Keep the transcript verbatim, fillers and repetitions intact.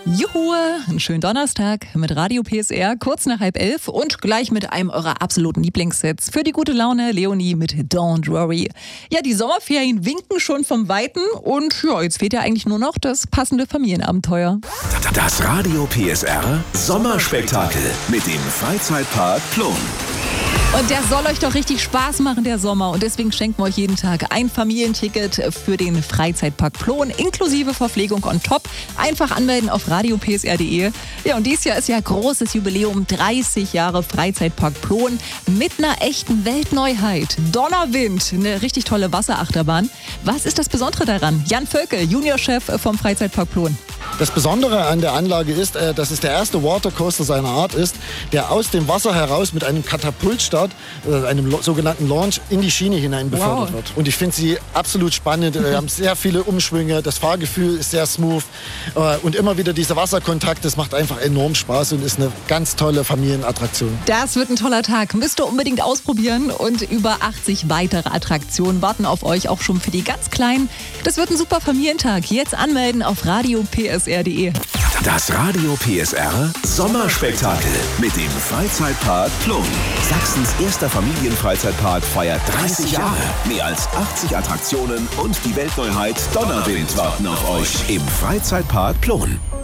Juhu, einen schönen Donnerstag mit Radio P S R, kurz nach halb elf und gleich mit einem eurer absoluten Lieblingssets. Für die gute Laune, Leonie mit Don't Worry. Ja, die Sommerferien winken schon vom Weiten und ja, jetzt fehlt ja eigentlich nur noch das passende Familienabenteuer. Das Radio P S R Sommerspektakel mit dem Freizeitpark Plon. Und der soll euch doch richtig Spaß machen, der Sommer. Und deswegen schenken wir euch jeden Tag ein Familienticket für den Freizeitpark Plon, inklusive Verpflegung on top. Einfach anmelden auf radio p s r punkt d e. Ja, und dieses Jahr ist ja großes Jubiläum, dreißig Jahre Freizeitpark Plon mit einer echten Weltneuheit. Donnerwind, eine richtig tolle Wasserachterbahn. Was ist das Besondere daran? Jan Völkel, Juniorchef vom Freizeitpark Plon. Das Besondere an der Anlage ist, dass es der erste Watercoaster seiner Art ist, der aus dem Wasser heraus mit einem Katapultstart, einem sogenannten Launch, in die Schiene hinein befördert wow. wird. Und ich finde sie absolut spannend. Wir haben sehr viele Umschwünge, das Fahrgefühl ist sehr smooth und immer wieder dieser Wasserkontakt, das macht einfach enorm Spaß und ist eine ganz tolle Familienattraktion. Das wird ein toller Tag, müsst ihr unbedingt ausprobieren und über achtzig weitere Attraktionen warten auf euch, auch schon für die ganz Kleinen. Das wird ein super Familientag. Jetzt anmelden auf radio p s r punkt d e. Das Radio P S R Sommerspektakel mit dem Freizeitpark Plon. Sachsens erster Familienfreizeitpark feiert dreißig Jahre. Mehr als achtzig Attraktionen und die Weltneuheit Donnerwind warten auf euch im Freizeitpark Plon.